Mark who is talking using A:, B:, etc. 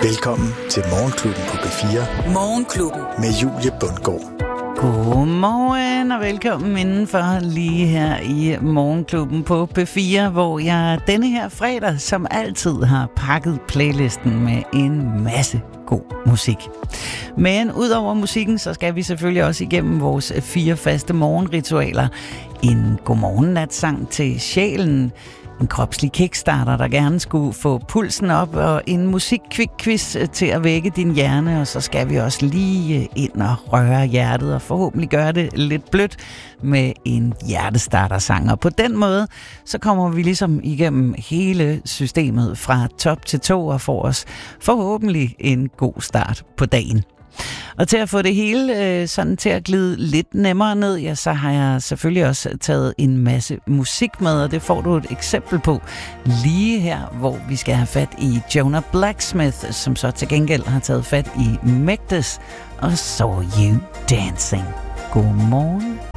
A: Velkommen til Morgenklubben på P4.
B: Morgenklubben
A: Med Julie Bundgaard.
C: Godmorgen og velkommen indenfor lige her i Morgenklubben på P4, hvor jeg denne her fredag som altid har pakket playlisten med en masse god musik. Men udover musikken, så skal vi selvfølgelig også igennem vores 4 faste morgenritualer. En godmorgennatsang til sjælen, en kropslig kickstarter, der gerne skulle få pulsen op, og en musikkvikquiz til at vække din hjerne, og så skal vi også lige ind og røre hjertet, og forhåbentlig gøre det lidt blødt med en hjertestartersang. Og på den måde, så kommer vi ligesom igennem hele systemet fra top til tå, og får os forhåbentlig en god start på dagen. Og til at få det hele sådan til at glide lidt nemmere ned, ja, så har jeg selvfølgelig også taget en masse musik med, og det får du et eksempel på lige her, hvor vi skal have fat i Jonah Blacksmith, som så til gengæld har taget fat i Megdes og Saw You Dancing. Godmorgen.